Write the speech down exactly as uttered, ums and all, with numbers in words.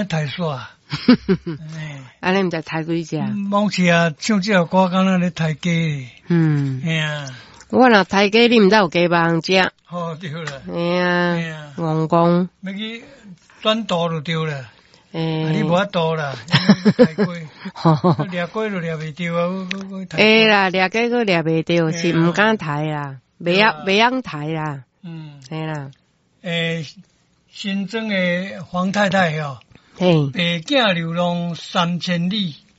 咧抬耍。 安尼毋知抬几只？ 往时啊，唱这首歌敢若咧抬鸡。嗯，嘿啊。 我若抬鸡，你毋知有鸡网食。 哦，对啦。 嘿啊，王公。 要去转舵就对啦。 诶， 你无法度啦，抬过，掠过就掠袂着啊！ 诶啦，掠过佫掠袂着，是毋敢抬啦，袂晓袂晓抬啦。嗯，嘿啦。 诶，新庄诶黄太太吼， 嘿， 白囝流浪三千里，